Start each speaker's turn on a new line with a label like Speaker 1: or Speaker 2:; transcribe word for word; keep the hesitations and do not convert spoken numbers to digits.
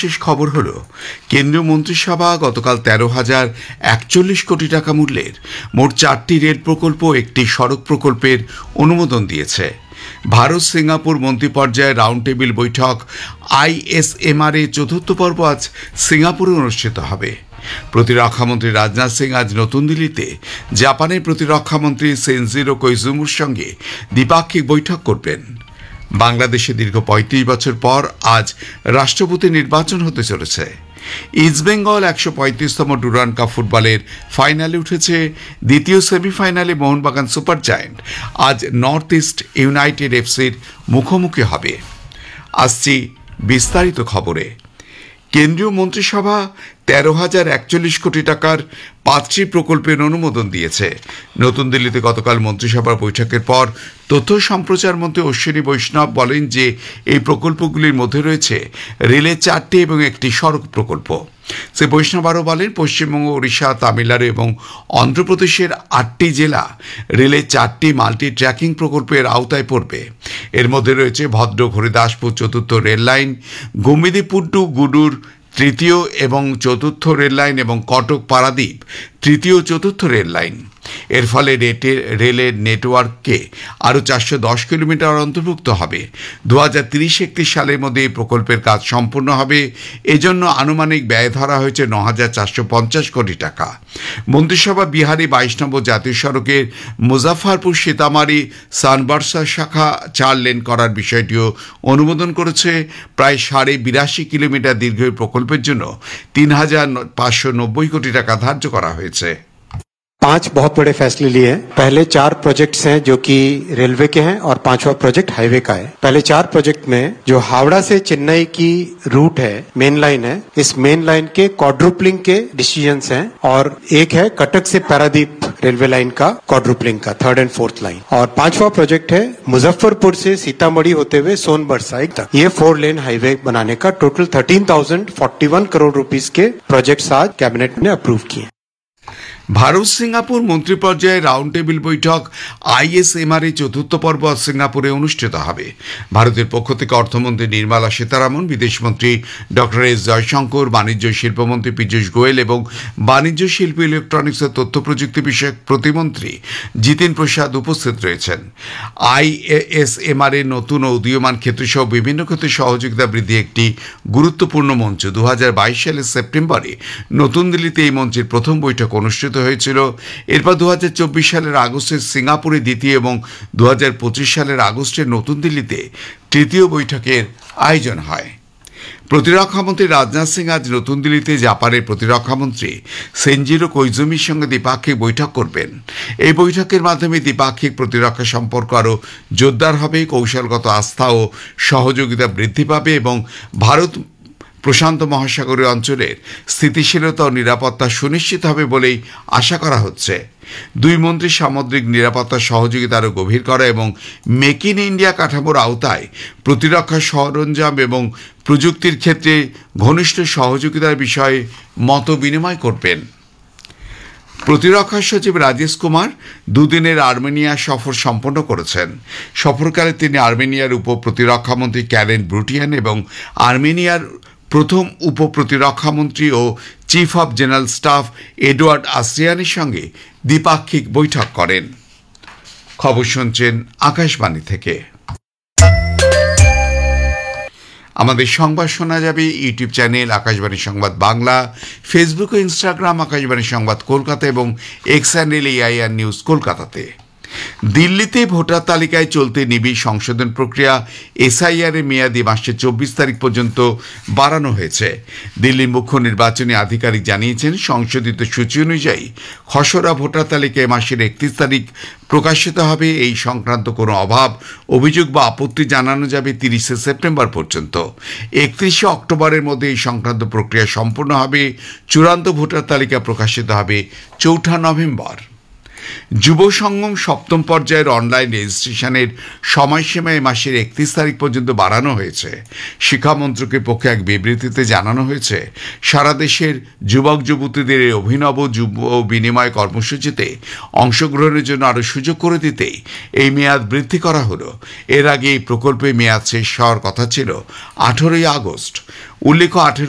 Speaker 1: সর্বশেষ খবর হল কেন্দ্রীয় মন্ত্রিসভা গতকাল তেরো হাজার একচল্লিশ কোটি টাকা মূল্যের মোট চারটি রেল প্রকল্প ও একটি সড়ক প্রকল্পের অনুমোদন দিয়েছে। ভারত সিঙ্গাপুর মন্ত্রী পর্যায়ে রাউন্ড টেবিল বৈঠক আইএসএমআর এর চতুর্থ পর্ব আজ সিঙ্গাপুরে অনুষ্ঠিত হবে। প্রতিরক্ষামন্ত্রী রাজনাথ সিং আজ নতুন দিল্লিতে জাপানের প্রতিরক্ষামন্ত্রী সেনজিরো কোইজুমির সঙ্গে দ্বিপাক্ষিক বৈঠক করবেন। বাংলাদেশে দীর্ঘ পঁয়ত্রিশ বছর পর আজ রাষ্ট্রপতি নির্বাচন হতে চলেছে। ইস্টবেঙ্গল একশো পঁয়ত্রিশতম ডুরান্ড কাপ ফুটবলের ফাইনালে উঠেছে। দ্বিতীয় সেমিফাইনালে মোহনবাগান সুপার জায়ান্ট আজ নর্থ ইস্ট ইউনাইটেড এফসির মুখোমুখি হবে। আসছি বিস্তারিত খবরে। কেন্দ্রীয় মন্ত্রিসভা তেরো হাজার একচল্লিশ কোটি টাকার পাঁচটি প্রকল্পের অনুমোদন দিয়েছে। নতুন দিল্লিতে গতকাল মন্ত্রিসভার বৈঠকের পর তথ্য সম্প্রচার মন্ত্রী অশ্বিনী বৈষ্ণব বলেন যে এই প্রকল্পগুলির মধ্যে রয়েছে রেলের চারটি এবং একটি সড়ক প্রকল্প। শ্রী বৈষ্ণব আরও বলেন, পশ্চিমবঙ্গ, ওড়িশা, তামিলনাড়ু এবং অন্ধ্রপ্রদেশের আটটি জেলা রেলের চারটি মাল্টি ট্র্যাকিং প্রকল্পের আওতায় পড়বে। এর মধ্যে রয়েছে ভদ্রক হরিদাসপুর চতুর্থ রেল লাইন, গোমতিপুর টু গুডুর তৃতীয় এবং চতুর্থ রেল লাইন এবং কটক পারাদ্বীপ তৃতীয় ও চতুর্থ রেল লাইন। এর ফলে রেলের নেটওয়ার্ককে আরও চারশো দশ কিলোমিটার অন্তর্ভুক্ত হবে। দু হাজার তিরিশ একত্রিশ সালের মধ্যে এই প্রকল্পের কাজ সম্পূর্ণ হবে। এজন্য আনুমানিক ব্যয় ধরা হয়েছে ন হাজার চারশো পঞ্চাশ কোটি টাকা। মন্ত্রিসভা বিহারে বাইশ নম্বর জাতীয় সড়কের মুজাফফরপুর সীতামারি সানবার্সা শাখা চার লেন করার বিষয়টিও অনুমোদন করেছে। প্রায় সাড়ে বিরাশি কিলোমিটার দীর্ঘ এই প্রকল্পের জন্য তিন হাজার পাঁচশো নব্বই কোটি টাকা ধার্য করা হয়েছে।
Speaker 2: पांच बहुत बड़े फैसले लिए हैं। पहले चार प्रोजेक्ट्स हैं जो कि रेलवे के हैं और पांचवा प्रोजेक्ट हाईवे का है। पहले चार प्रोजेक्ट में जो हावड़ा से चेन्नई की रूट है, मेन लाइन है, इस मेन लाइन के क्वाड्रुपलिंग के डिसीजंस हैं और एक है कटक से पारादीप रेलवे लाइन का क्वाड्रुपलिंग का थर्ड एंड फोर्थ लाइन। और पांचवा प्रोजेक्ट है मुजफ्फरपुर से सीतामढ़ी होते हुए सोनबरसा तक ये फोर लेन हाईवे बनाने का। Total thirteen thousand forty one crore rupees के प्रोजेक्ट्स आज कैबिनेट ने अप्रूव किए।
Speaker 1: ভারত সিঙ্গাপুর মন্ত্রী পর্যায়ে রাউন্ড টেবিল বৈঠক আইএসএমআর এর চতুর্থ পর্ব সিঙ্গাপুরে অনুষ্ঠিত হবে। ভারতের পক্ষ থেকে অর্থমন্ত্রী নির্মলা সীতারামন, বিদেশমন্ত্রী ডক্টর এস জয়শঙ্কর, বাণিজ্য শিল্পমন্ত্রী পীযূষ গোয়েল এবং বাণিজ্য শিল্প, ইলেকট্রনিক্স ও তথ্য প্রযুক্তি বিষয়ক প্রতিমন্ত্রী জিতেন প্রসাদ উপস্থিত রয়েছেন। আইএসএমআর এর নতুন ও উদীয়মান ক্ষেত্রসহ বিভিন্ন ক্ষেত্রে সহযোগিতা বৃদ্ধি একটি গুরুত্বপূর্ণ মঞ্চ। দু হাজার বাইশ সালের সেপ্টেম্বরে নতুন দিল্লিতে এই মঞ্চের প্রথম বৈঠক অনুষ্ঠিত হয়েছিল। এরপর দু হাজার চব্বিশ সালের আগস্টে সিঙ্গাপুরে দ্বিতীয় এবং দু হাজার পঁচিশ সালের আগস্টে নতুন দিল্লিতে তৃতীয় বৈঠকের আয়োজন হয়। প্রতিরক্ষামন্ত্রী রাজনাথ সিং আজ নতুন দিল্লিতে জাপানের প্রতিরক্ষামন্ত্রী সেনজিরো কোইজুমির সঙ্গে দ্বিপাক্ষিক বৈঠক করবেন। এই বৈঠকের মাধ্যমে দ্বিপাক্ষিক প্রতিরক্ষা সম্পর্ক আরও জোরদার হবে, কৌশলগত আস্থা ও সহযোগিতা বৃদ্ধি পাবে এবং ভারত প্রশান্ত মহাসাগরীয় অঞ্চলের স্থিতিশীলতা ও নিরাপত্তা সুনিশ্চিত হবে বলেই আশা করা হচ্ছে। দুই মন্ত্রী সামুদ্রিক নিরাপত্তা সহযোগিতা আরও গভীর করা এবং মেক ইন ইন্ডিয়া কাঠামোর আওতায় প্রতিরক্ষা সরঞ্জাম এবং প্রযুক্তির ক্ষেত্রে ঘনিষ্ঠ সহযোগিতার বিষয়ে মত বিনিময় করবেন। প্রতিরক্ষা সচিব রাজেশ কুমার দুদিনের আর্মেনিয়া সফর সম্পন্ন করেছেন। সফরকালে তিনি আর্মেনিয়ার উপ প্রতিরক্ষামন্ত্রী ক্যারেন ব্রুটিয়ান এবং আর্মেনিয়ার প্রথম উপ প্রতিরক্ষামন্ত্রী ও chief of general staff Edward আসিয়ানের সঙ্গে দ্বিপাক্ষিক বৈঠক করেন। খবর শুনছেন আকাশবাণী থেকে। আমাদের সংবাদ শোনা যাবে ইউটিউব চ্যানেল আকাশবাণী সংবাদ বাংলা, ফেসবুক ও ইনস্টাগ্রাম আকাশবাণী সংবাদ কলকাতা এবং এক্স হ্যান্ডেল এআইআর নিউজ কলকাতাতে। দিল্লিতে ভোটার তালিকায় চলতে নিবিড় সংশোধন প্রক্রিয়া এসআইআর এর মেয়াদি মাসের চব্বিশ তারিখ পর্যন্ত বাড়ানো হয়েছে। দিল্লির মুখ্য নির্বাচনী আধিকারিক জানিয়েছেন, সংশোধিত সূচি অনুযায়ী খসড়া ভোটার তালিকায় মাসের একত্রিশ তারিখ প্রকাশিত হবে। এই সংক্রান্ত কোনো অভাব, অভিযোগ বা আপত্তি জানানো যাবে তিরিশে সেপ্টেম্বর পর্যন্ত। একত্রিশে অক্টোবরের মধ্যে এই সংক্রান্ত প্রক্রিয়া সম্পূর্ণ হবে। চূড়ান্ত ভোটার তালিকা প্রকাশিত হবে চৌঠা নভেম্বর। যুব সঙ্গম সপ্তম পর্যায়ের অনলাইন রেজিস্ট্রেশনের সময়সীমা এই মাসের একত্রিশ তারিখ পর্যন্ত বাড়ানো হয়েছে। শিক্ষামন্ত্রকের পক্ষে এক বিবৃতিতে জানানো হয়েছে, সারা দেশের যুবক যুবতীদের এই অভিনব যুব বিনিময় কর্মসূচিতে অংশগ্রহণের জন্য আরও সুযোগ করে দিতেই এই মেয়াদ বৃদ্ধি করা হলো। এর আগে এই প্রকল্পে মেয়াদ শেষ হওয়ার কথা ছিল আঠারোই আগস্ট। উল্লেখ্য, আঠেরো